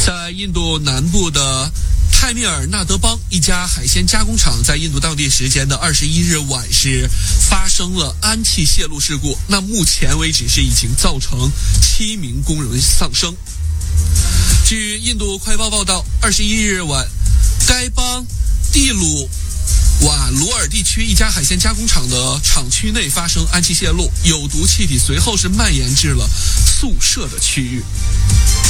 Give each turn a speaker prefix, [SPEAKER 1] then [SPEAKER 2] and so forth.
[SPEAKER 1] 在印度南部的泰米尔纳德邦，一家海鲜加工厂在印度当地时间的21日晚是发生了氨气泄漏事故。那目前为止是已经造成7名工人丧生。据印度快报报道，21日晚，该邦蒂鲁瓦鲁尔地区一家海鲜加工厂的厂区内发生氨气泄漏，有毒气体随后是蔓延至了宿舍的区域。